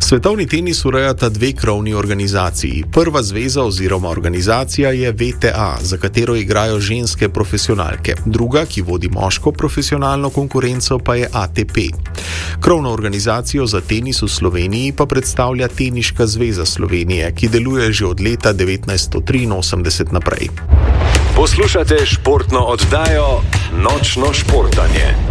Svetovni tenis urejata dve krovni organizaciji. Prva zveza oziroma organizacija je VTA, za katero igrajo ženske profesionalke. Druga, ki vodi moško profesionalno konkurenco, pa je ATP. Krovno organizacijo za tenis v Sloveniji pa predstavlja Teniška zveza Slovenije, ki deluje že od leta 1983 naprej. Poslušate športno oddajo Nočno športanje.